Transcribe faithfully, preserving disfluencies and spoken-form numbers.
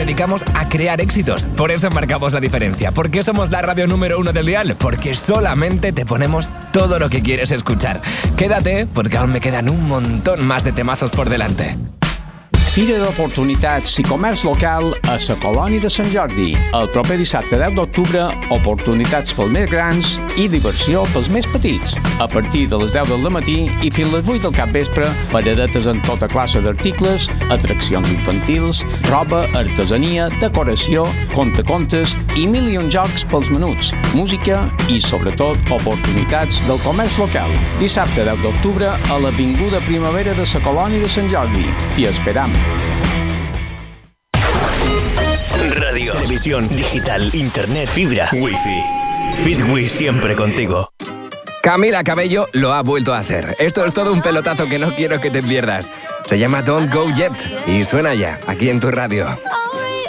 dedicamos a crear éxitos. Por eso marcamos la diferencia. ¿Por qué somos la radio número uno del dial? Porque solamente te ponemos todo lo que quieres escuchar. Quédate, porque aún me quedan un montón más de temazos por delante. Fira d'Oportunitats i Comerç Local a la Colònia de Sant Jordi. El proper dissabte deu d'octubre, oportunitats pels més grans i diversió pels més petits. A partir de les deu del matí i fins les vuit del capvespre, paradetes en tota classe d'articles, atraccions infantils, roba, artesania, decoració, contacontes i mil i un jocs pels menuts, música i, sobretot, oportunitats del comerç local. Dissabte deu d'octubre a l'Avinguda Primavera de la Colònia de Sant Jordi. T'hi esperam. Radio, televisión, digital, internet, fibra, wifi. Fitwi siempre contigo. Camila Cabello lo ha vuelto a hacer. Esto es todo un pelotazo que no quiero que te pierdas. Se llama Don't Go Yet y suena ya aquí en tu radio.